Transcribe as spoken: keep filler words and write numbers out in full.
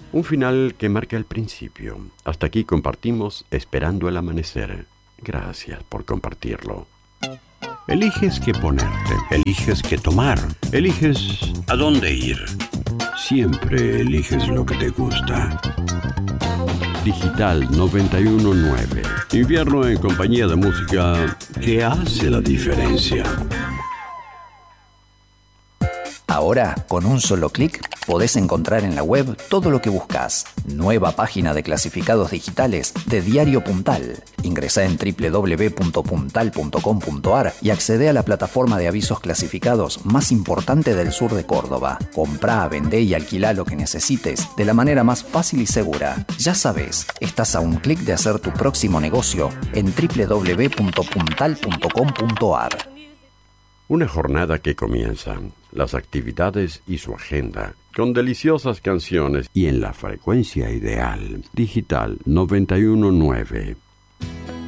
Un final que marca el principio. Hasta aquí compartimos Esperando el amanecer. Gracias por compartirlo. Eliges qué ponerte, eliges qué tomar, eliges a dónde ir. Siempre eliges lo que te gusta. Digital noventa y uno punto nueve. Invierno en compañía de música que hace la diferencia. Ahora, con un solo clic, podés encontrar en la web todo lo que buscas. Nueva página de clasificados digitales de Diario Puntal. Ingresá en doble u doble u doble u punto puntal punto com punto a r y accede a la plataforma de avisos clasificados más importante del sur de Córdoba. Comprá, vendé y alquilá lo que necesites de la manera más fácil y segura. Ya sabés, estás a un clic de hacer tu próximo negocio en doble u doble u doble u punto puntal punto com punto a r. Una jornada que comienza, las actividades y su agenda, con deliciosas canciones y en la frecuencia ideal. Digital noventa y uno punto nueve.